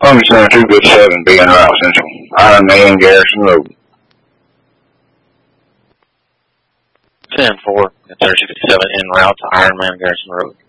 Army Center 257, be en route Central. Ironman, Garrison Road. 10-4, Center 257 en route to Ironman, Garrison Road.